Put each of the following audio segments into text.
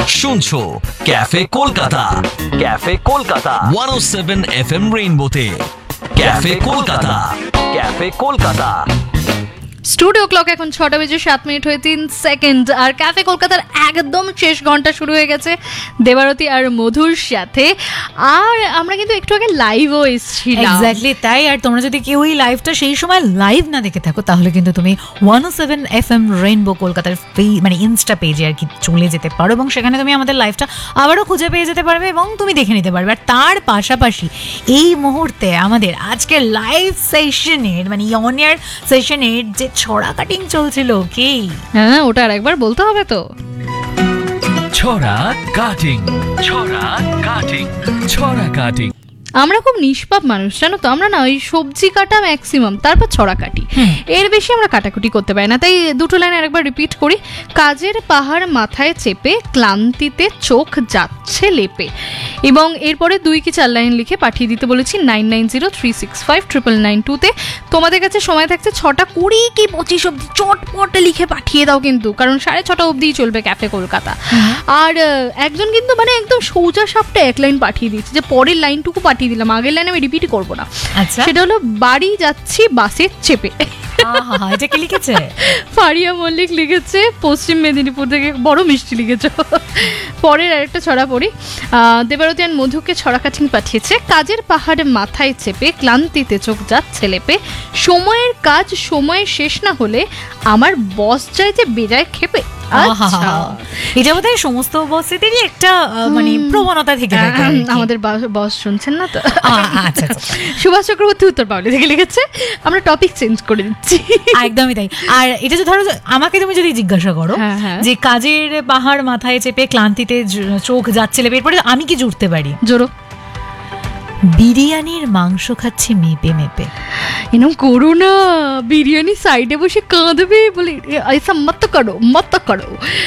শুনছো cafe Kolkata, cafe Kolkata 107 FM রেইনবোতে। Cafe Kolkata, cafe Kolkata. Studio clock এখন 6:07 আর cafe কলকাতার একদম শেষ ঘন্টা শুরু হয়ে গেছে দেবারতী আর মধুর সাথে। আর আমরা কিন্তু একটু আগে লাইভও এসেছিলাম। এক্স্যাক্টলি তাই। আর তোমরা যদি কেউ এই লাইভটা সেই সময় লাইভ না দেখে থাকো তাহলে কিন্তু তুমি 107 FM রেইনবো কলকাতার মানে ইনস্টা পেজে আর কি চলে যেতে পারো এবং সেখানে তুমি আমাদের লাইভটা আবারও খুঁজে পেয়ে যেতে পারবে এবং তুমি দেখে নিতে পারবে। আর তার পাশাপাশি এই মুহূর্তে আমাদের আজকের লাইভ সেশনের মানে অন এয়ার সেশনের যে ছড়া কাটিং চলছিল কি, হ্যাঁ ওটা আর একবার বলতে হবে তো। ছড়া কাটিং, ছড়া কাটিং, ছড়া কাটিং। আমরা খুব নিষ্পাপ মানুষ জানো তো, আমরা না ওই সবজি কাটা ম্যাক্সিমাম, তারপর ছড়া কাটি, এর বেশি আমরা কাটাকুটি করতে পারি না। তাই দুটো লাইন আরেকবার রিপিট করি। কাজের পাহাড় মাথায় চেপে ক্লান্তিতে চোখ যাচ্ছে লেপে। এবং এরপরে 2 কি 4 লাইন লিখে পাঠিয়ে দিতে বলেছি 9903659992-তে। তোমাদের কাছে সময় থাকছে 6টা 20 কি 25 অব্দি, চটপট লিখে পাঠিয়ে দাও কিন্তু, কারণ 6:30 অব্দিই চলবে ক্যাফে কলকাতা। আর একজন কিন্তু মানে একদম সোজা সাপটা 1 লাইন পাঠিয়ে দিচ্ছে, যে পরের লাইনটুকু পাঠিয়ে দিলাম, আগের লাইন আমি রিপিট করবো না। সেটা হলো বাড়ি যাচ্ছি বাসে চেপে। এটা কি লিখেছে? ফারিয়া মল্লিক লিখেছে পশ্চিম মেদিনীপুর থেকে, বড় মিষ্টি লিখেছ। পরের আরেকটা ছড়া পড়ি। দেবারতী আর মধুকে ছড়া কাটিং পাঠিয়েছে। কাজের পাহাড়ে মাথায় চেপে ক্লান্তিতে চোখ যাচ্ছে লেপে। সময়ের কাজ সময় শেষ না হলে আমার বস যায় যে বেজায় খেপে। এটা বোধহয় সমস্ত বসেদেরই একটা মানে প্রবণতা থেকে থাকে। আমাদের বস শুনছেন না তো? আচ্ছা। সুভাষ চক্রবর্তী উত্তর পাবলি থেকে লিখেছে। আমরা টপিক চেঞ্জ করে দিচ্ছি। একদমই তাই। আর এটা যে ধরো আমাকে তুমি যদি জিজ্ঞাসা করো যে কাজের পাহাড় মাথায় চেপে ক্লান্তিতে চোখ যাচ্ছে লেপে, এরপরে আমি কি জুড়তে পারি? জোরো। বিরিয়ানির মাংস খাচ্ছি মেপে মেপে। এরকম করো না, বিরিয়ানি সাইডে বসে কাঁদবে বলে ऐसा मत करो।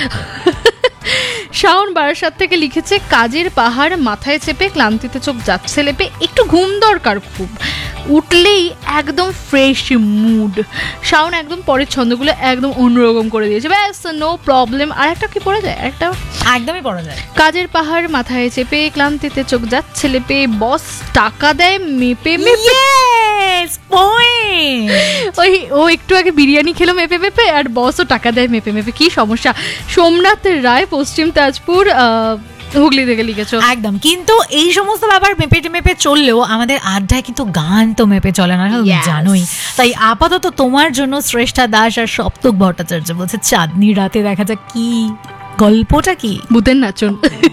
শাওন বারাসাত থেকে লিখেছে কাজের পাহাড় মাথায় চেপে ক্লান্তিতে চোখ যাচ্ছে লেপে। একটু ঘুম দরকার খুব, উঠলেই একদম ফ্রেশ মুড। শাওন একদম পরের ছন্দগুলো একদম অন্যরকম করে দিয়েছে, ব্যাস নো প্রবলেম। আর একটা কি পড়া যায়? একটা একদমই পড়া যায়। কাজের পাহাড় মাথায় চেপে ক্লান্তিতে চোখ যাচ্ছে লেপে, বস টাকা দেয় মেপে মেপে। ওই ও একটু আগে বিরিয়ানি খেলো মেপে মেপে, আর বসও টাকা দেয় মেপে মেপে। কি সমস্যা? সোমনাথ রায় পশ্চিম তাজপুর হুগলি থেকে লিখেছো। একদম। কিন্তু এই সমস্ত ব্যাপার মেপে মেপে চললেও আমাদের আড্ডায় কিন্তু গান তো মেপে চলে না, জানোই। তাই আপাতত তোমার জন্য শ্রেষ্ঠা দাস আর সপ্তক ভট্টাচার্য বলছে চাঁদনি রাতে দেখা যাক কি গল্পটা কি? ভূতের নাচন।